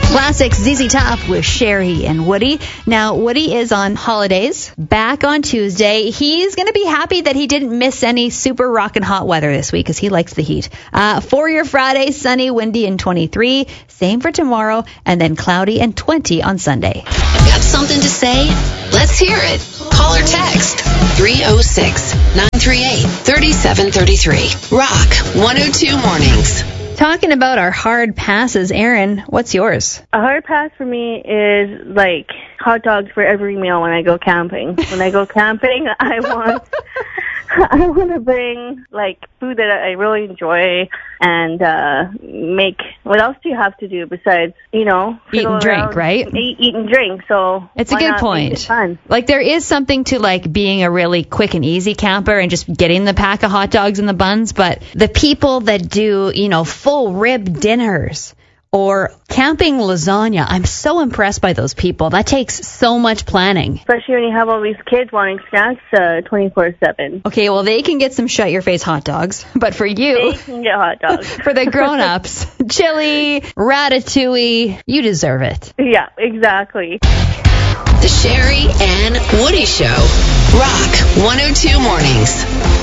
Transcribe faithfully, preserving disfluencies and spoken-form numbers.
Classic Z Z Top with Sherry and Woody. Now, Woody is on holidays, back on Tuesday. He's going to be happy that he didn't miss any super rockin' hot weather this week because he likes the heat. Uh, for your Friday, sunny, windy, and twenty-three. Same for tomorrow, and then cloudy and twenty on Sunday. Got something to say? Let's hear it. Call or text three oh six, nine three eight, three seven three three. Rock one oh two Mornings. Talking about our hard passes, Aaron, what's yours? A hard pass for me is like hot dogs for every meal when I go camping. When I go camping, I want I want to bring like food that I really enjoy and uh make. What else do you have to do besides, you know, eat and drink, right? Eat, eat and drink. So it's a good point. It's fun. Like there is something to like being a really quick and easy camper and just getting the pack of hot dogs and the buns, but the people that do, you know, full rib dinners or camping lasagna, I'm so impressed by those people. That takes so much planning. Especially when you have all these kids wanting snacks uh, twenty-four seven. Okay, well, they can get some shut-your-face hot dogs. But for you... They can get hot dogs. For the grown-ups, chili, ratatouille, you deserve it. Yeah, exactly. The Sherry and Woody Show. Rock one oh two Mornings.